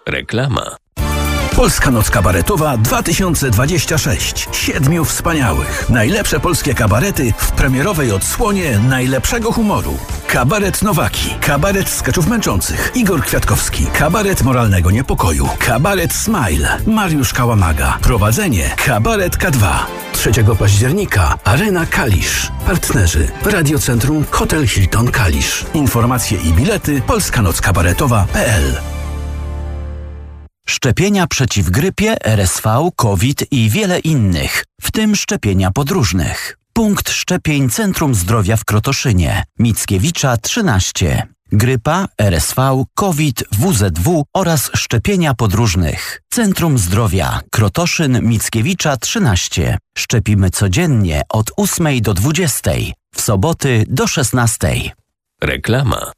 Reklama. Polska Noc Kabaretowa 2026. 7 wspaniałych. Najlepsze polskie kabarety w premierowej odsłonie najlepszego humoru. Kabaret Nowaki, kabaret skeczów męczących, Igor Kwiatkowski, kabaret moralnego niepokoju, kabaret Smile, Mariusz Kałamaga. Prowadzenie kabaret K2. 3 października Arena Kalisz. Partnerzy Radiocentrum Hotel Hilton Kalisz. Informacje i bilety polskanockabaretowa.pl. Szczepienia przeciw grypie, RSV, COVID i wiele innych, w tym szczepienia podróżnych. Punkt szczepień Centrum Zdrowia w Krotoszynie. Mickiewicza 13. Grypa, RSV, COVID, WZW oraz szczepienia podróżnych. Centrum Zdrowia. Krotoszyn, Mickiewicza 13. Szczepimy codziennie od 8 do 20. W soboty do 16. Reklama.